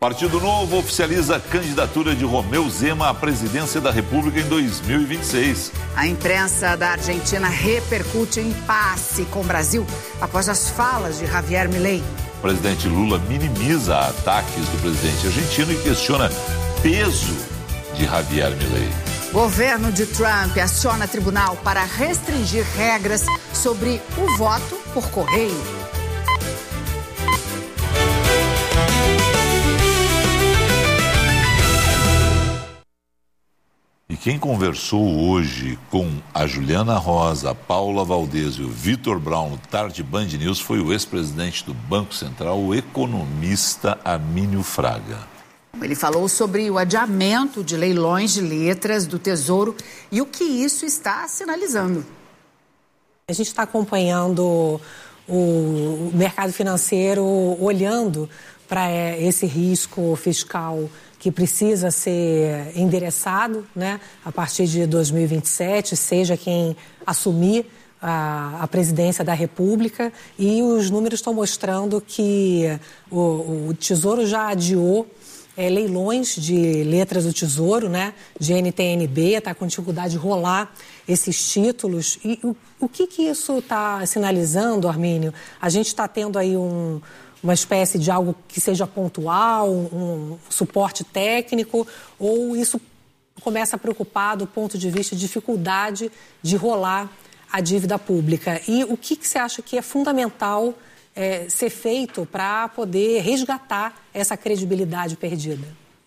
Partido Novo oficializa a candidatura de Romeu Zema à presidência da República em 2026. A imprensa da Argentina repercute em impasse com o Brasil após as falas de Javier Milei. O presidente Lula minimiza ataques do presidente argentino e questiona peso de Javier Milei. Governo de Trump aciona tribunal para restringir regras sobre o voto por correio. E quem conversou hoje com a Juliana Rosa, a Paula Valdez e o Vitor Brown no Tarde Band News foi o ex-presidente do Banco Central, o economista Armínio Fraga. Ele falou sobre o adiamento de leilões de letras do Tesouro e o que isso está sinalizando. A gente está acompanhando o mercado financeiro olhando para esse risco fiscal que precisa ser endereçado, né, a partir de 2027, seja quem assumir a presidência da República. E os números estão mostrando que o Tesouro já adiou leilões de letras do Tesouro, né, de NTNB, está com dificuldade de rolar esses títulos. E o que isso está sinalizando, Armínio? A gente está tendo aí uma espécie de algo que seja pontual, um suporte técnico, ou isso começa a preocupar do ponto de vista de dificuldade de rolar a dívida pública? E o que você acha que é fundamental ser feito para poder resgatar essa credibilidade perdida?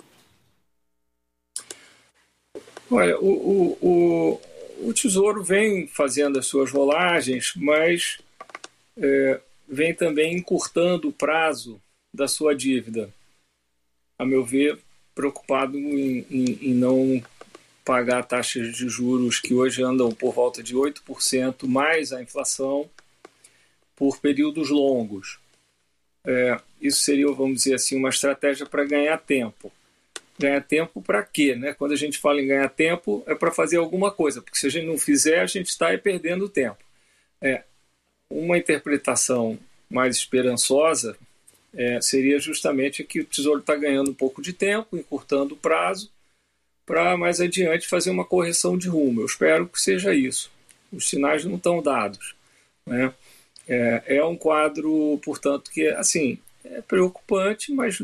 Olha, o Tesouro vem fazendo as suas rolagens, mas vem também encurtando o prazo da sua dívida. A meu ver, preocupado em não pagar taxas de juros que hoje andam por volta de 8% mais a inflação por períodos longos. Isso seria, vamos dizer assim, uma estratégia para ganhar tempo. Ganhar tempo para quê? Né? Quando a gente fala em ganhar tempo, é para fazer alguma coisa, porque se a gente não fizer, a gente está perdendo tempo. Uma interpretação mais esperançosa seria justamente que o Tesouro está ganhando um pouco de tempo, encurtando o prazo, para mais adiante fazer uma correção de rumo. Eu espero que seja isso. Os sinais não estão dados, né? É um quadro, portanto, que assim, é preocupante, mas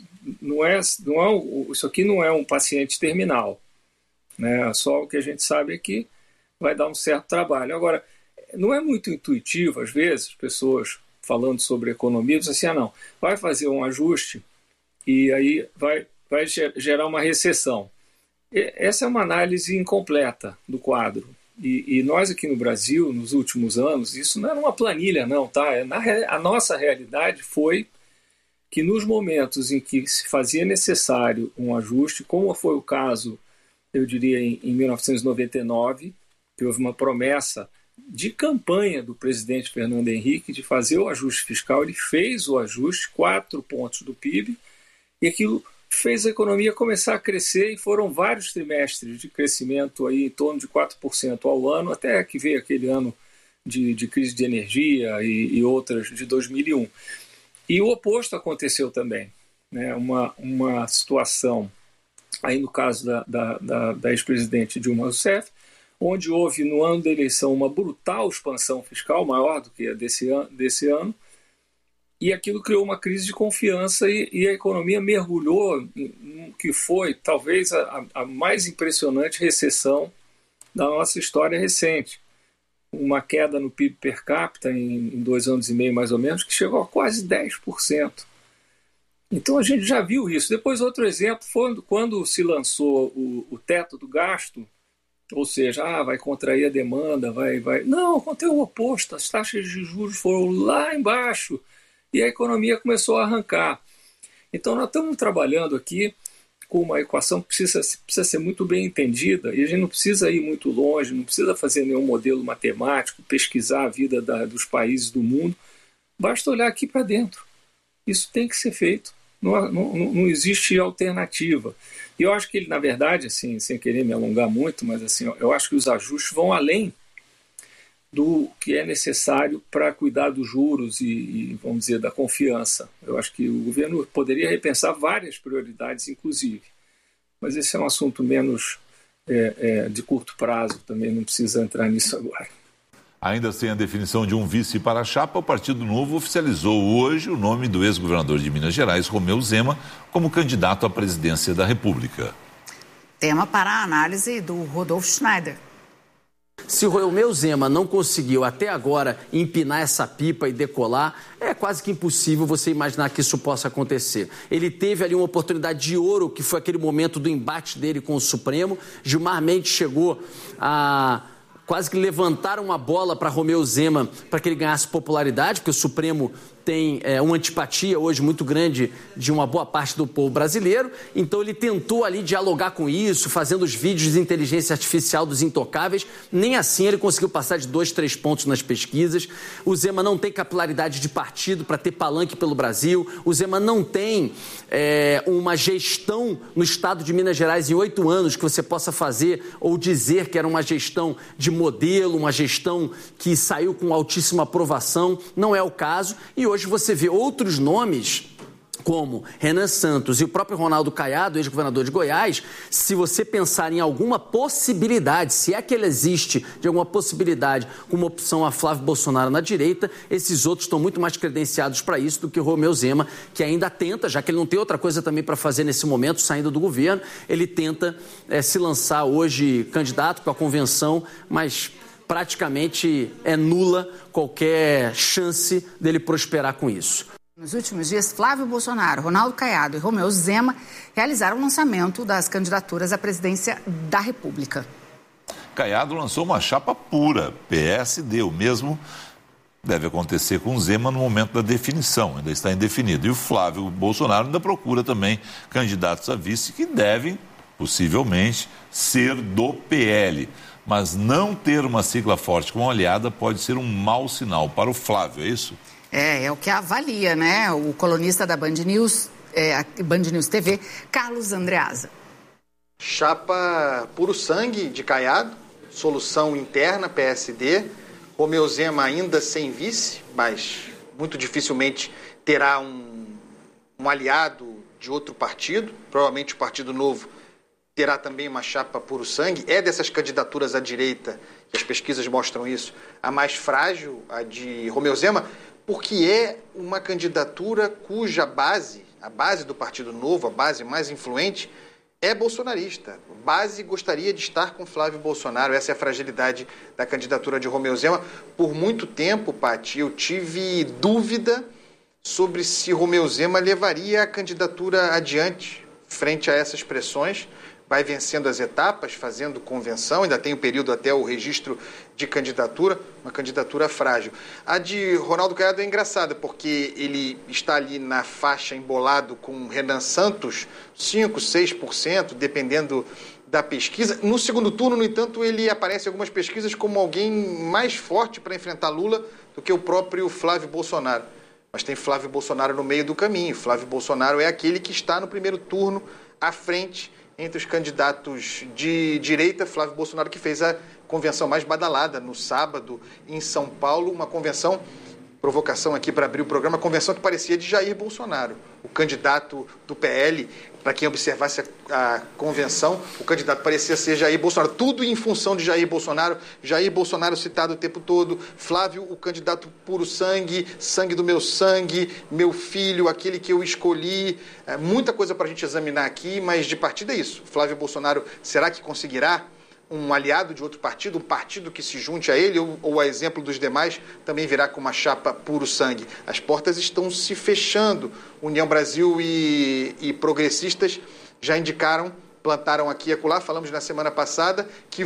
isso aqui não é um paciente terminal, né? Só o que a gente sabe é que vai dar um certo trabalho. Agora, não é muito intuitivo, às vezes, pessoas falando sobre economia, dizem assim, não, vai fazer um ajuste e aí vai gerar uma recessão. Essa é uma análise incompleta do quadro. E nós aqui no Brasil, nos últimos anos, isso não era uma planilha, não, tá? A nossa realidade foi que nos momentos em que se fazia necessário um ajuste, como foi o caso, eu diria, em 1999, que houve uma promessa de campanha do presidente Fernando Henrique de fazer o ajuste fiscal, ele fez o ajuste, 4 pontos do PIB, e aquilo fez a economia começar a crescer, e foram vários trimestres de crescimento aí, em torno de 4% ao ano, até que veio aquele ano de crise de energia e outras de 2001. E o oposto aconteceu também, né? Uma situação, aí no caso da ex-presidente Dilma Rousseff, onde houve no ano da eleição uma brutal expansão fiscal, maior do que a desse ano, e aquilo criou uma crise de confiança e a economia mergulhou no que foi talvez a mais impressionante recessão da nossa história recente. Uma queda no PIB per capita em 2 anos e meio mais ou menos, que chegou a quase 10%. Então a gente já viu isso. Depois outro exemplo foi quando se lançou o teto do gasto, ou seja, vai contrair a demanda, vai... Não, aconteceu o oposto, as taxas de juros foram lá embaixo, e a economia começou a arrancar. Então nós estamos trabalhando aqui com uma equação que precisa ser muito bem entendida, e a gente não precisa ir muito longe, não precisa fazer nenhum modelo matemático, pesquisar a vida dos países do mundo, basta olhar aqui para dentro. Isso tem que ser feito, não existe alternativa. E eu acho que ele, na verdade, assim, sem querer me alongar muito, mas assim, eu acho que os ajustes vão além do que é necessário para cuidar dos juros e, vamos dizer, da confiança. Eu acho que o governo poderia repensar várias prioridades, inclusive. Mas esse é um assunto menos de curto prazo, também não precisa entrar nisso agora. Ainda sem a definição de um vice para a chapa, o Partido Novo oficializou hoje o nome do ex-governador de Minas Gerais, Romeu Zema, como candidato à presidência da República. Tema para a análise do Rodolfo Schneider. Se o Romeu Zema não conseguiu até agora empinar essa pipa e decolar, é quase que impossível você imaginar que isso possa acontecer. Ele teve ali uma oportunidade de ouro, que foi aquele momento do embate dele com o Supremo. Gilmar Mendes chegou a quase que levantar uma bola para Romeu Zema para que ele ganhasse popularidade, porque o Supremo tem uma antipatia hoje muito grande de uma boa parte do povo brasileiro. Então ele tentou ali dialogar com isso, fazendo os vídeos de inteligência artificial dos intocáveis. Nem assim ele conseguiu passar de 2, 3 pontos nas pesquisas. O Zema não tem capilaridade de partido para ter palanque pelo Brasil. O Zema não tem uma gestão no estado de Minas Gerais em 8 anos que você possa fazer ou dizer que era uma gestão de modelo, uma gestão que saiu com altíssima aprovação. Não é o caso. E hoje você vê outros nomes, como Renan Santos e o próprio Ronaldo Caiado, ex-governador de Goiás. Se você pensar em alguma possibilidade, se é que ele existe de alguma possibilidade com uma opção a Flávio Bolsonaro na direita, esses outros estão muito mais credenciados para isso do que o Romeu Zema, que ainda tenta, já que ele não tem outra coisa também para fazer nesse momento, saindo do governo, ele tenta se lançar hoje candidato com a convenção, mas praticamente é nula qualquer chance dele prosperar com isso. Nos últimos dias, Flávio Bolsonaro, Ronaldo Caiado e Romeu Zema realizaram o lançamento das candidaturas à presidência da República. Caiado lançou uma chapa pura, PSD, o mesmo deve acontecer com Zema no momento da definição, ainda está indefinido. E o Flávio Bolsonaro ainda procura também candidatos a vice que devem, possivelmente, ser do PL. Mas não ter uma sigla forte como aliada pode ser um mau sinal para o Flávio, é isso? É o que avalia, né? O colunista da Band News TV, Carlos Andreasa. Chapa puro sangue de Caiado, solução interna, PSD. Romeu Zema ainda sem vice, mas muito dificilmente terá um aliado de outro partido, provavelmente o Partido Novo terá também uma chapa puro sangue. É dessas candidaturas à direita, que as pesquisas mostram isso, a mais frágil, a de Romeu Zema, porque é uma candidatura cuja base, a base do Partido Novo, a base mais influente, é bolsonarista. A base gostaria de estar com Flávio Bolsonaro. Essa é a fragilidade da candidatura de Romeu Zema. Por muito tempo, Paty, eu tive dúvida sobre se Romeu Zema levaria a candidatura adiante frente a essas pressões. Vai vencendo as etapas, fazendo convenção, ainda tem um período até o registro de candidatura, uma candidatura frágil. A de Ronaldo Caiado é engraçada, porque ele está ali na faixa embolado com Renan Santos, 5%, 6%, dependendo da pesquisa. No segundo turno, no entanto, ele aparece em algumas pesquisas como alguém mais forte para enfrentar Lula do que o próprio Flávio Bolsonaro. Mas tem Flávio Bolsonaro no meio do caminho. Flávio Bolsonaro é aquele que está no primeiro turno à frente entre os candidatos de direita. Flávio Bolsonaro que fez a convenção mais badalada no sábado em São Paulo, uma convenção, provocação aqui para abrir o programa, convenção que parecia de Jair Bolsonaro, o candidato do PL. Para quem observasse a convenção, o candidato parecia ser Jair Bolsonaro, tudo em função de Jair Bolsonaro citado o tempo todo, Flávio, o candidato puro sangue, sangue do meu sangue, meu filho, aquele que eu escolhi, muita coisa para a gente examinar aqui, mas de partida é isso. Flávio Bolsonaro, será que conseguirá um aliado de outro partido, um partido que se junte a ele, ou a exemplo dos demais, também virá com uma chapa puro sangue? As portas estão se fechando. União Brasil e progressistas já indicaram, plantaram aqui e acolá, falamos na semana passada, que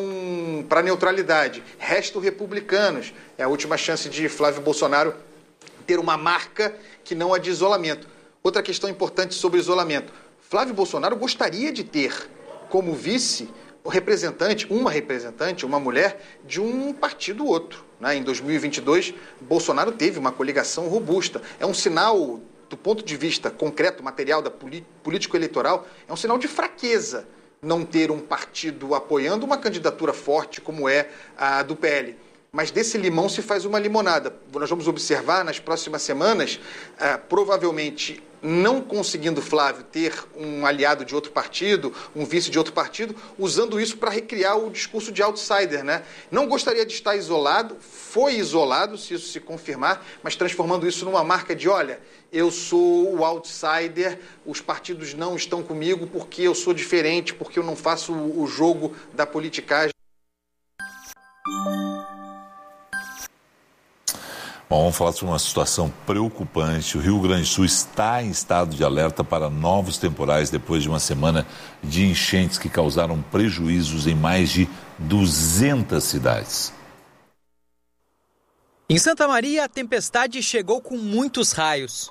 vão para a neutralidade. Resto republicanos. É a última chance de Flávio Bolsonaro ter uma marca que não a de isolamento. Outra questão importante sobre isolamento. Flávio Bolsonaro gostaria de ter como vice uma representante, uma mulher de um partido ou outro. Em 2022, Bolsonaro teve uma coligação robusta. É um sinal, do ponto de vista concreto, material da político-eleitoral, é um sinal de fraqueza não ter um partido apoiando uma candidatura forte como é a do PL. mas desse limão se faz uma limonada. Nós vamos observar nas próximas semanas, provavelmente não conseguindo Flávio ter um aliado de outro partido, um vice de outro partido, usando isso para recriar o discurso de outsider, né? Não gostaria de estar isolado, foi isolado, se isso se confirmar, mas transformando isso numa marca de, olha, eu sou o outsider, os partidos não estão comigo porque eu sou diferente, porque eu não faço o jogo da politicagem. Bom, vamos falar sobre uma situação preocupante. O Rio Grande do Sul está em estado de alerta para novos temporais depois de uma semana de enchentes que causaram prejuízos em mais de 200 cidades. Em Santa Maria, a tempestade chegou com muitos raios.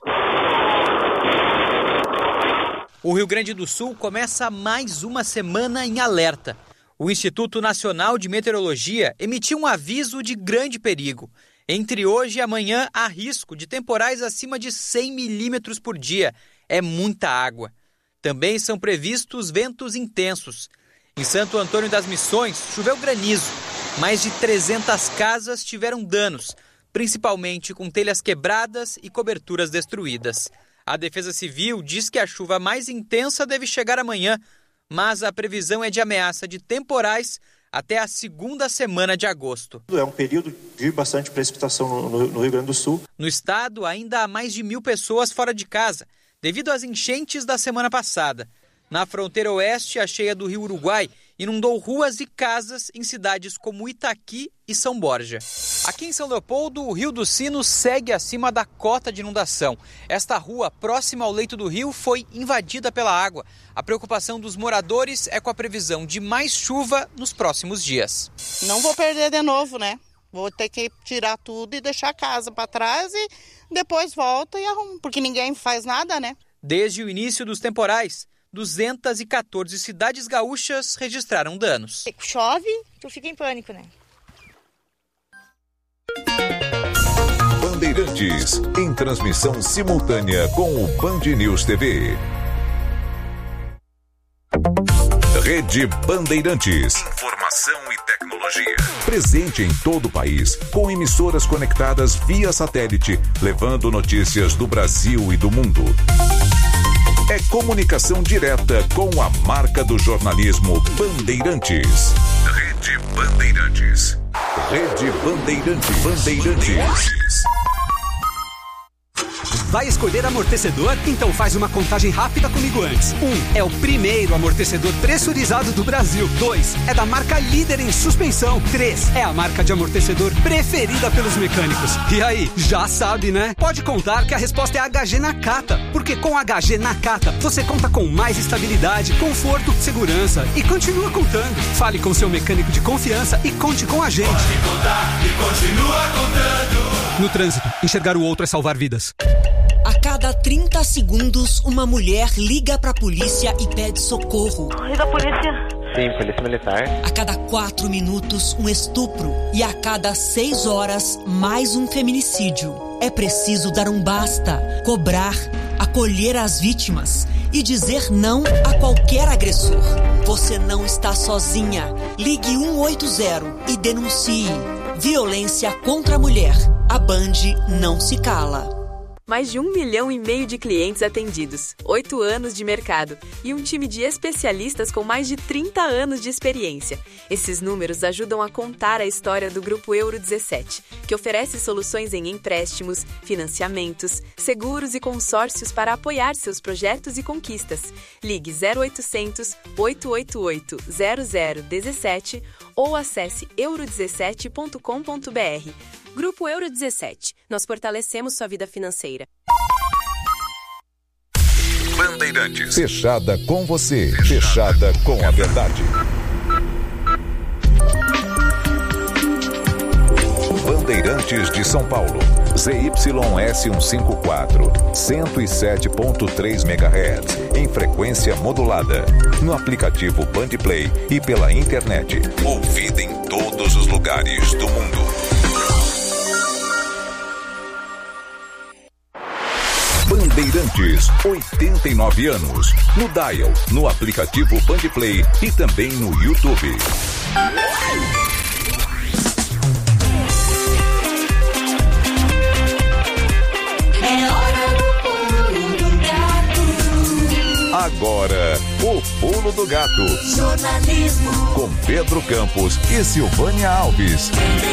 O Rio Grande do Sul começa mais uma semana em alerta. O Instituto Nacional de Meteorologia emitiu um aviso de grande perigo. Entre hoje e amanhã, há risco de temporais acima de 100 milímetros por dia. É muita água. Também são previstos ventos intensos. Em Santo Antônio das Missões, choveu granizo. Mais de 300 casas tiveram danos, principalmente com telhas quebradas e coberturas destruídas. A Defesa Civil diz que a chuva mais intensa deve chegar amanhã, mas a previsão é de ameaça de temporais até a segunda semana de agosto. É um período de bastante precipitação no Rio Grande do Sul. No estado, ainda há mais de 1.000 pessoas fora de casa, devido às enchentes da semana passada. Na fronteira oeste, a cheia do Rio Uruguai inundou ruas e casas em cidades como Itaqui e São Borja. Aqui em São Leopoldo, o Rio dos Sinos segue acima da cota de inundação. Esta rua, próxima ao leito do rio, foi invadida pela água. A preocupação dos moradores é com a previsão de mais chuva nos próximos dias. Não vou perder de novo, né? Vou ter que tirar tudo e deixar a casa para trás e depois volta e arrumo, porque ninguém faz nada, né? Desde o início dos temporais, 214 cidades gaúchas registraram danos. Chove, tu fica em pânico, né? Bandeirantes, em transmissão simultânea com o Band News TV. Rede Bandeirantes. Informação e tecnologia. Presente em todo o país, com emissoras conectadas via satélite, levando notícias do Brasil e do mundo. É comunicação direta com a marca do jornalismo Bandeirantes. Rede Bandeirantes. Rede Bandeirantes. Bandeirantes. Vai escolher amortecedor? Então faz uma contagem rápida comigo antes. 1. É o primeiro amortecedor pressurizado do Brasil. 2. É da marca líder em suspensão. 3. É a marca de amortecedor preferida pelos mecânicos. E aí, já sabe, né? Pode contar que a resposta é HG Nakata. Porque com HG Nakata, você conta com mais estabilidade, conforto, segurança e continua contando. Fale com seu mecânico de confiança e conte com a gente. Pode contar e continua contando. No trânsito, enxergar o outro é salvar vidas. A cada 30 segundos, uma mulher liga pra polícia e pede socorro. Liga a polícia. Sim, polícia militar. A cada 4 minutos, um estupro. E a cada 6 horas, mais um feminicídio. É preciso dar um basta, cobrar, acolher as vítimas e dizer não a qualquer agressor. Você não está sozinha. Ligue 180 e denuncie. Violência contra a mulher. A Band não se cala. Mais de 1,5 milhão de clientes atendidos, 8 anos de mercado e um time de especialistas com mais de 30 anos de experiência. Esses números ajudam a contar a história do Grupo Euro 17, que oferece soluções em empréstimos, financiamentos, seguros e consórcios para apoiar seus projetos e conquistas. Ligue 0800 888 0017 ou acesse euro17.com.br. Grupo Euro 17. Nós fortalecemos sua vida financeira. Bandeirantes. Fechada com você. Fechada com a verdade. Bandeirantes de São Paulo. ZYS154. 107.3 MHz. Em frequência modulada. No aplicativo Bandplay e pela internet. Ouvida em todos os lugares do mundo. Bandeirantes, 89 anos. No Dial, no aplicativo Bandplay e também no YouTube. Agora, o Pulo do Gato. Jornalismo. Com Pedro Campos e Silvânia Alves.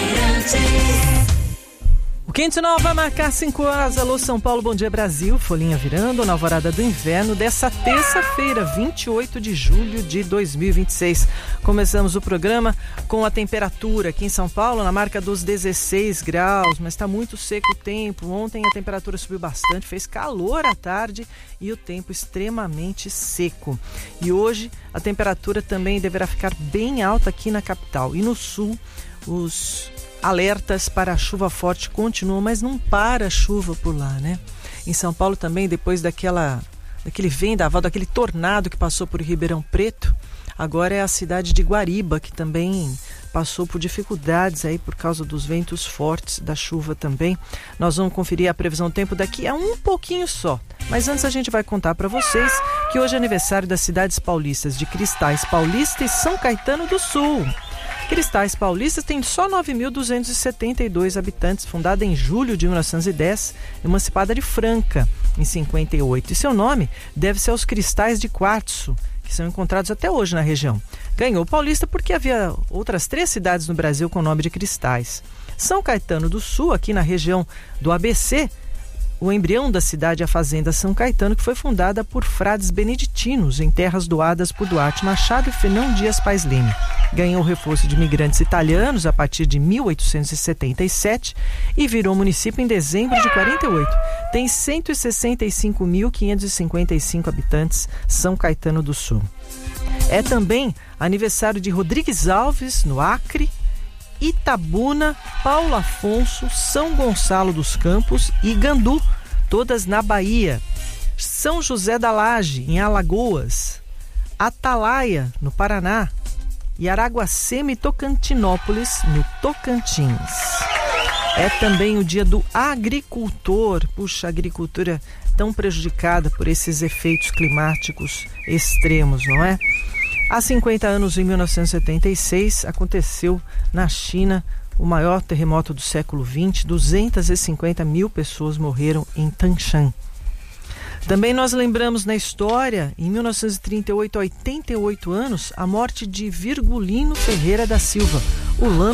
O Quente Nova vai marcar 5 horas. Alô, São Paulo, bom dia, Brasil. Folhinha virando na alvorada do inverno dessa terça-feira, 28 de julho de 2026. Começamos o programa com a temperatura aqui em São Paulo, na marca dos 16 graus, mas está muito seco o tempo. Ontem a temperatura subiu bastante, fez calor à tarde e o tempo extremamente seco. E hoje a temperatura também deverá ficar bem alta aqui na capital. E no sul, os alertas para a chuva forte continuam, mas não para a chuva por lá, né? Em São Paulo também, depois daquele vendaval, daquele tornado que passou por Ribeirão Preto, agora é a cidade de Guariba, que também passou por dificuldades aí por causa dos ventos fortes, da chuva também. Nós vamos conferir a previsão do tempo daqui a um pouquinho só. Mas antes a gente vai contar para vocês que hoje é aniversário das cidades paulistas de Cristais Paulista e São Caetano do Sul. Cristais Paulistas tem só 9.272 habitantes, fundada em julho de 1910, emancipada de Franca, em 58. E seu nome deve-se aos cristais de quartzo, que são encontrados até hoje na região. Ganhou o Paulista porque havia outras 3 cidades no Brasil com nome de cristais. São Caetano do Sul, aqui na região do ABC, o embrião da cidade é a Fazenda São Caetano, que foi fundada por frades beneditinos em terras doadas por Duarte Machado e Fernão Dias Pais Leme. Ganhou o reforço de imigrantes italianos a partir de 1877 e virou município em dezembro de 48. Tem 165.555 habitantes, São Caetano do Sul. É também aniversário de Rodrigues Alves, no Acre, Itabuna, Paulo Afonso, São Gonçalo dos Campos e Gandu, todas na Bahia. São José da Laje, em Alagoas. Atalaia, no Paraná. E Araguacema e Tocantinópolis, no Tocantins. É também o dia do agricultor. Puxa, a agricultura tão prejudicada por esses efeitos climáticos extremos, não é? Há 50 anos, em 1976, aconteceu na China o maior terremoto do século XX. 250 mil pessoas morreram em Tangshan. Também nós lembramos na história, em 1938, 88 anos, a morte de Virgulino Ferreira da Silva, o lama